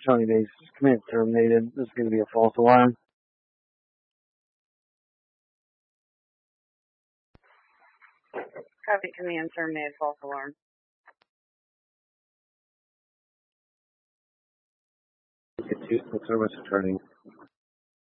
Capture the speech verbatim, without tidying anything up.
Shawnee Base command terminated. This is going to be a false alarm. Copy, command terminated, false alarm. Get to the service returning.